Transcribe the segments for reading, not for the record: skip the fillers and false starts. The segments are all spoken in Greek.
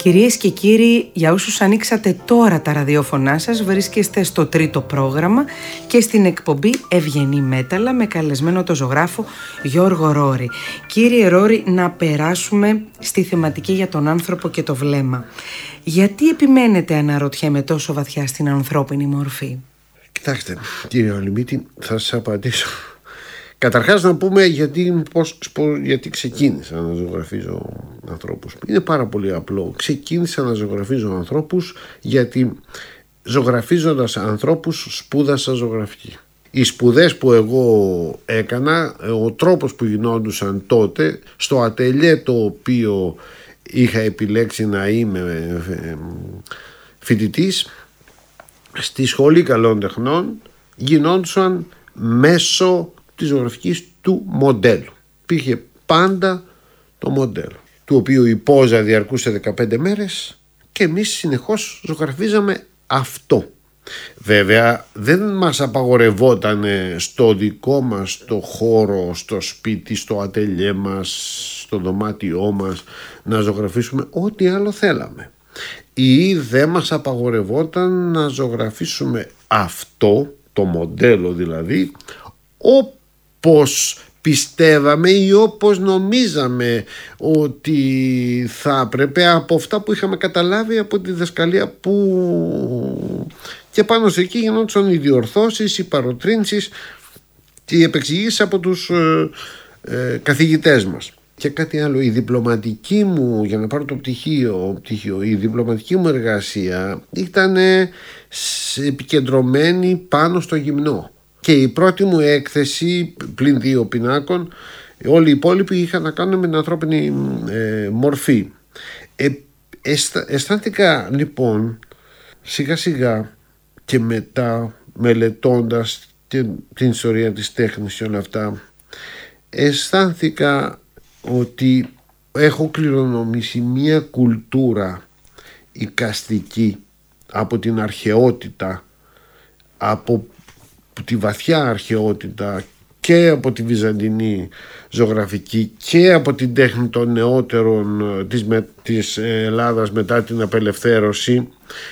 Κυρίες και κύριοι, για όσους ανοίξατε τώρα τα ραδιόφωνά σας, βρίσκεστε στο τρίτο πρόγραμμα και στην εκπομπή Ευγενή Μέταλλα με καλεσμένο το ζωγράφο Γιώργο Ρόρη. Κύριε Ρόρη, να περάσουμε στη θεματική για τον άνθρωπο και το βλέμμα. Γιατί επιμένετε, αναρωτιέμαι, τόσο βαθιά στην ανθρώπινη μορφή? Κοιτάξτε, κύριε Ολυμπίτη, θα σας απαντήσω. Καταρχάς να πούμε γιατί ξεκίνησα να ζωγραφίζω ανθρώπους. Είναι πάρα πολύ απλό. Ξεκίνησα να ζωγραφίζω ανθρώπους γιατί ζωγραφίζοντας ανθρώπους σπούδασα ζωγραφική. Οι σπουδές που εγώ έκανα, ο τρόπος που γινόντουσαν τότε, στο ατελιέ το οποίο είχα επιλέξει να είμαι φοιτητής, στη Σχολή Καλών Τεχνών, γινόντουσαν μέσω της ζωγραφικής του μοντέλου. Υπήρχε πάντα το μοντέλο, του οποίου η πόζα διαρκούσε 15 μέρες και εμείς συνεχώς ζωγραφίζαμε αυτό. Βέβαια δεν μας απαγορευόταν στο δικό μας το χώρο, στο σπίτι, στο ατελιέ μας, στο δωμάτιό μας να ζωγραφίσουμε ό,τι άλλο θέλαμε. Ή δεν μας απαγορευόταν να ζωγραφίσουμε αυτό, το μοντέλο δηλαδή, όπως πιστεύαμε ή όπως νομίζαμε ότι θα έπρεπε, από αυτά που είχαμε καταλάβει από τη διδασκαλία που... Και πάνω σε εκεί γινόντουσαν οι διορθώσεις, οι παροτρύνσεις και οι επεξηγήσεις από τους καθηγητές μας. Και κάτι άλλο, η διπλωματική μου, για να πάρω το πτυχίο, η διπλωματική μου εργασία ήταν επικεντρωμένη πάνω στο γυμνό. Και η πρώτη μου έκθεση, πλην 2 πινάκων, όλοι οι υπόλοιποι είχαν να κάνουν με την ανθρώπινη μορφή. Αισθάνθηκα λοιπόν σιγά σιγά και μετά, μελετώντας την ιστορία της τέχνης και όλα αυτά, αισθάνθηκα ότι έχω κληρονομήσει μια κουλτούρα εικαστική από την αρχαιότητα, από τη βαθιά αρχαιότητα και από τη βυζαντινή ζωγραφική και από την τέχνη των νεότερων της Ελλάδας μετά την απελευθέρωση,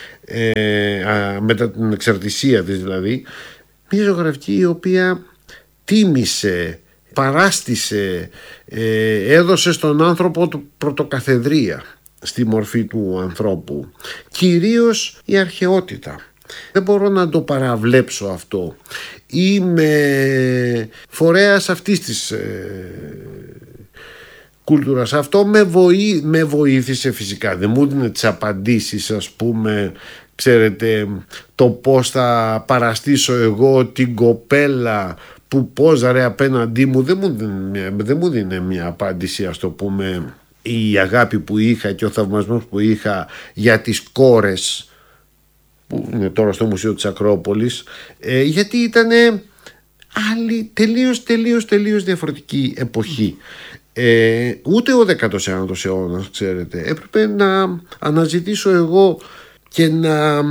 μετά την εξαρτησία της δηλαδή, μια ζωγραφική η οποία τίμησε, παράστησε, έδωσε στον άνθρωπο του πρωτοκαθεδρία στη μορφή του ανθρώπου, κυρίως η αρχαιότητα. Δεν μπορώ να το παραβλέψω αυτό. Είμαι φορέας αυτής της κουλτούρας. Αυτό με βοήθησε φυσικά. Δεν μου δίνει τις απαντήσεις, ας πούμε, ξέρετε, το πώς θα παραστήσω εγώ την κοπέλα που πόζαρε απέναντί μου. Δεν μου δίνει μια απάντηση, ας το πούμε, η αγάπη που είχα και ο θαυμασμός που είχα για τις κόρες που είναι τώρα στο Μουσείο της Ακρόπολης, γιατί ήταν άλλη τελείως διαφορετική εποχή. Ούτε ο 19ος αιώνας, ξέρετε, έπρεπε να αναζητήσω εγώ και να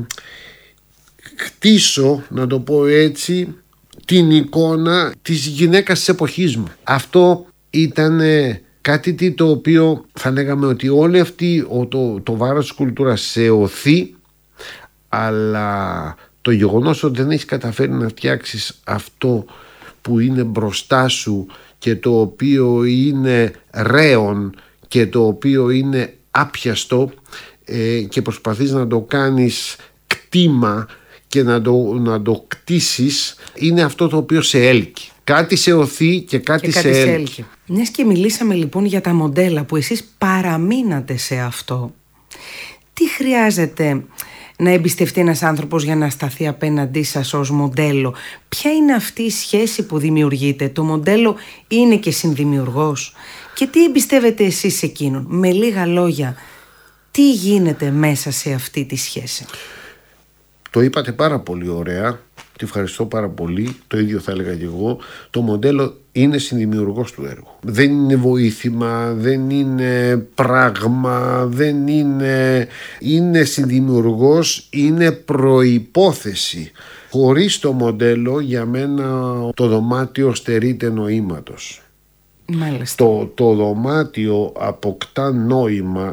χτίσω, να το πω έτσι, την εικόνα της γυναίκας της εποχής μου. Αυτό ήταν κάτι το οποίο θα λέγαμε ότι όλη αυτή το βάρος της κουλτούρας σε οθεί, αλλά το γεγονός ότι δεν έχεις καταφέρει να φτιάξεις αυτό που είναι μπροστά σου και το οποίο είναι ρέον και το οποίο είναι άπιαστο και προσπαθείς να το κάνεις κτήμα και να το κτίσεις, είναι αυτό το οποίο σε έλκει. Κάτι σε οθεί και κάτι σε έλκει. Μιας και μιλήσαμε λοιπόν για τα μοντέλα που εσείς παραμείνατε σε αυτό, τι χρειάζεται να εμπιστευτεί ένας άνθρωπος για να σταθεί απέναντί σας ως μοντέλο? Ποια είναι αυτή η σχέση που δημιουργείται? Το μοντέλο είναι και συνδημιουργός. Και τι εμπιστεύετε εσείς σε εκείνον? Με λίγα λόγια, τι γίνεται μέσα σε αυτή τη σχέση? Το είπατε πάρα πολύ ωραία. Τη ευχαριστώ πάρα πολύ. Το ίδιο θα έλεγα και εγώ. Το μοντέλο είναι συνδημιουργός του έργου. Δεν είναι βοήθημα, δεν είναι πράγμα, δεν είναι... Είναι συνδημιουργός, είναι προϋπόθεση. Χωρίς το μοντέλο, για μένα το δωμάτιο στερείται νοήματος. Μάλιστα. Το δωμάτιο αποκτά νόημα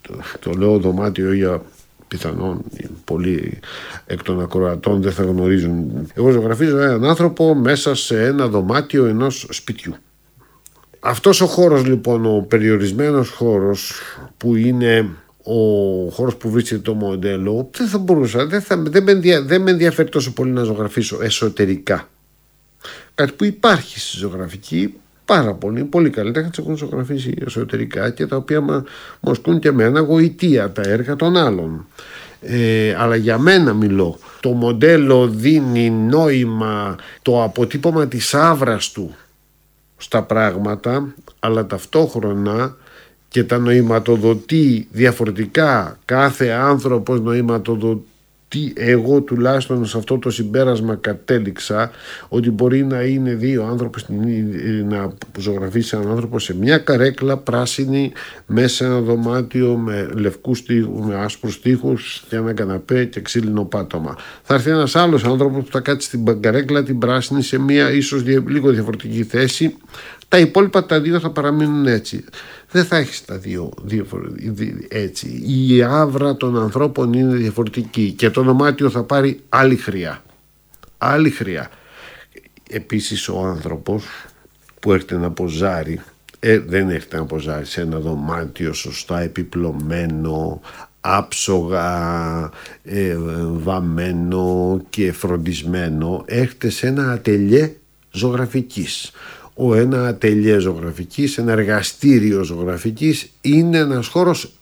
το λέω δωμάτιο για πιθανόν πολλοί εκ των ακροατών δεν θα γνωρίζουν. Εγώ ζωγραφίζω έναν άνθρωπο μέσα σε ένα δωμάτιο ενός σπιτιού. Αυτός ο χώρος λοιπόν, ο περιορισμένος χώρος που είναι ο χώρος που βρίσκεται το μοντέλο, δεν θα μπορούσα, δεν με ενδιαφέρει τόσο πολύ να ζωγραφίσω εσωτερικά. Κάτι που υπάρχει στη ζωγραφική πάρα πολύ καλλιτέχνες έχουν ζωγραφίσει εσωτερικά και τα οποία μου ασκούν και εμένα γοητεία τα έργα των άλλων. Αλλά για μένα μιλώ. Το μοντέλο δίνει νόημα, το αποτύπωμα της άβρας του στα πράγματα, αλλά ταυτόχρονα και τα νοηματοδοτεί διαφορετικά. Κάθε άνθρωπος νοηματοδοτεί. Εγώ τουλάχιστον σε αυτό το συμπέρασμα κατέληξα, ότι μπορεί να είναι δύο άνθρωποι, να ζωγραφίσει έναν άνθρωπο σε μια καρέκλα πράσινη μέσα σε ένα δωμάτιο με λευκούς τοίχους, με άσπρους τοίχους και ένα καναπέ και ξύλινο πάτωμα. Θα έρθει ένας άλλος άνθρωπος που θα κάτσει στην καρέκλα την πράσινη σε μια ίσως λίγο διαφορετική θέση. Τα υπόλοιπα τα δύο θα παραμείνουν έτσι. Δεν θα έχεις τα δύο έτσι. Η άβρα των ανθρώπων είναι διαφορετική και το δωμάτιο θα πάρει άλλη χρειά. Επίσης ο άνθρωπος που έρχεται να ποζάρει δεν έρχεται να ποζάρει σε ένα δωμάτιο σωστά επιπλωμένο, άψογα, βαμμένο και φροντισμένο. Έρχεται σε ένα ατελιέ ζωγραφικής. Ένα ατελιέ ζωγραφικής, ένα εργαστήριο ζωγραφικής είναι ένας χώρος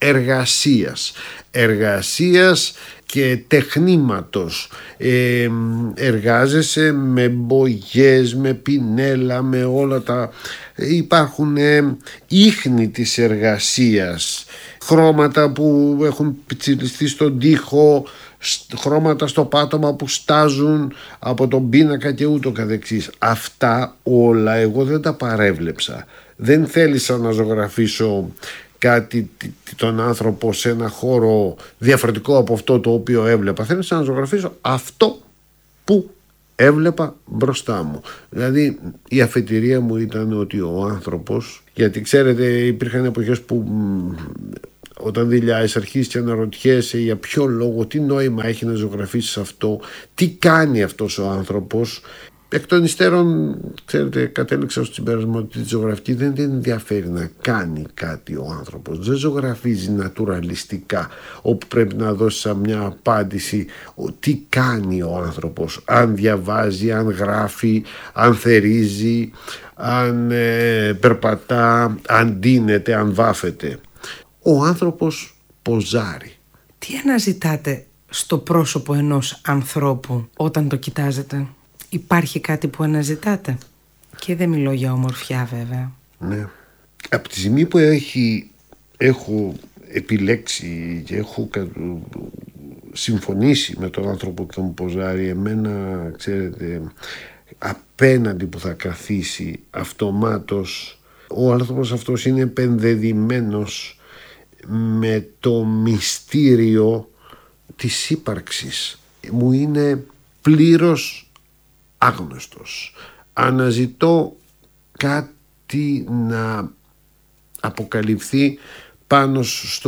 εργασίας και τεχνήματος. Εργάζεσαι με μπογιές, με πινέλα, με όλα τα... Υπάρχουν ίχνη της εργασίας, χρώματα που έχουν πιτσιλιστεί στον τοίχο, χρώματα στο πάτωμα που στάζουν από τον πίνακα και ούτω καθεξής. Αυτά όλα εγώ δεν τα παρέβλεψα. Δεν θέλησα να ζωγραφίσω τον άνθρωπο σε ένα χώρο διαφορετικό από αυτό το οποίο έβλεπα. Θέλησα να ζωγραφίσω αυτό που έβλεπα μπροστά μου. Δηλαδή η αφετηρία μου ήταν ότι ο άνθρωπος, γιατί ξέρετε υπήρχαν εποχές που όταν δηλιάζεις αρχίζεις και αναρωτιέσαι για ποιο λόγο, τι νόημα έχει να ζωγραφίσεις αυτό, τι κάνει αυτός ο άνθρωπος. Εκ των υστέρων, ξέρετε, κατέληξα στο συμπέρασμα ότι τη ζωγραφική δεν ενδιαφέρει να κάνει κάτι ο άνθρωπος. Δεν ζωγραφίζει νατουραλιστικά, όπου πρέπει να δώσει μια απάντηση τι κάνει ο άνθρωπος. Αν διαβάζει, αν γράφει, αν θερίζει, αν περπατά, αν ντύνεται, αν βάφεται. Ο άνθρωπος ποζάρει. Τι αναζητάτε στο πρόσωπο ενός ανθρώπου όταν το κοιτάζετε? Υπάρχει κάτι που αναζητάτε? Και δεν μιλώ για ομορφιά βέβαια. Ναι. Από τη στιγμή που έχω επιλέξει και έχω συμφωνήσει με τον άνθρωπο που θα μου ποζάρει, εμένα ξέρετε απέναντι που θα καθίσει αυτομάτως ο άνθρωπος αυτός είναι επενδεδημένος με το μυστήριο της ύπαρξης. Μου είναι πλήρως άγνωστος. Αναζητώ κάτι να αποκαλυφθεί πάνω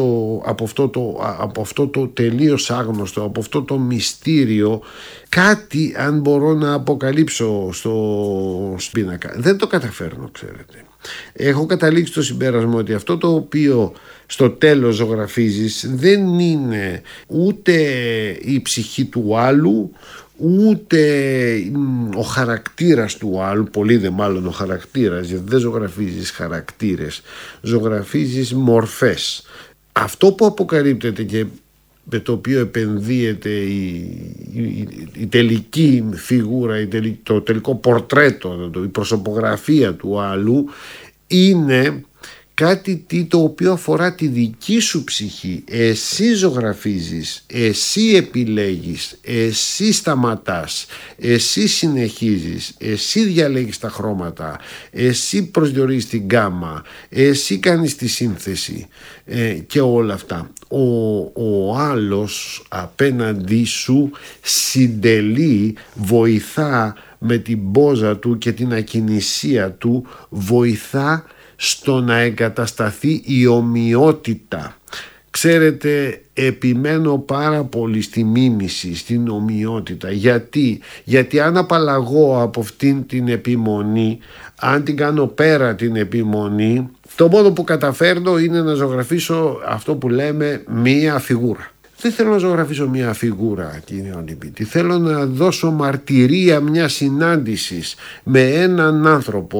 από αυτό το τελείως άγνωστο, από αυτό το μυστήριο, κάτι αν μπορώ να αποκαλύψω στο πίνακα. Δεν το καταφέρνω, ξέρετε. Έχω καταλήξει στο συμπέρασμα ότι αυτό το οποίο στο τέλος ζωγραφίζεις δεν είναι ούτε η ψυχή του άλλου, ούτε ο χαρακτήρας του άλλου, πολύ δε μάλλον ο χαρακτήρας, γιατί δεν ζωγραφίζεις χαρακτήρες, ζωγραφίζεις μορφές. Αυτό που αποκαλύπτεται και με το οποίο επενδύεται η τελική φιγούρα, το τελικό πορτρέτο, η προσωπογραφία του άλλου, είναι κάτι το οποίο αφορά τη δική σου ψυχή. Εσύ ζωγραφίζεις, εσύ επιλέγεις, εσύ σταματάς, εσύ συνεχίζεις, εσύ διαλέγεις τα χρώματα, εσύ προσδιορίζεις την γκάμα, εσύ κάνεις τη σύνθεση και όλα αυτά. Ο άλλος απέναντί σου συντελεί, βοηθά με την πόζα του και την ακινησία του, βοηθά στο να εγκατασταθεί η ομοιότητα. Ξέρετε, επιμένω πάρα πολύ στη μίμηση, στην ομοιότητα. Γιατί αν απαλλαγώ από αυτήν την επιμονή, αν την κάνω πέρα την επιμονή, το μόνο που καταφέρνω είναι να ζωγραφίσω αυτό που λέμε μία φιγούρα. Δεν θέλω να ζωγραφίσω μία φιγούρα, κύριε Ολυμπίτη. Θέλω να δώσω μαρτυρία μιας συνάντησης με έναν άνθρωπο